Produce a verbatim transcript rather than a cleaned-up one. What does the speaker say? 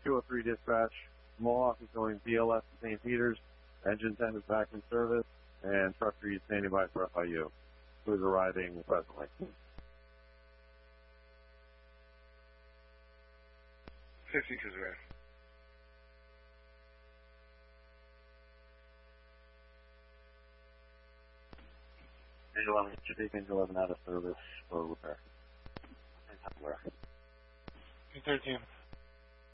two oh three dispatch. Mohawk is going B L S to Saint Peter's. Engine ten is back in service. And truck three is standing by for F I U. Who is arriving presently. fifty-two is ready. Angel eleven, should take Angel eleven out of service for repair. thirteen.